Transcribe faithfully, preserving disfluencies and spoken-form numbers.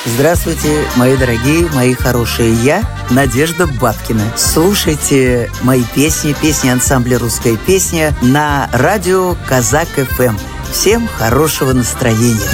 Здравствуйте, мои дорогие, мои хорошие. Я Надежда Бабкина. Слушайте мои песни, песни ансамбля «Русская песня» на радио Казак эф эм. Всем хорошего настроения.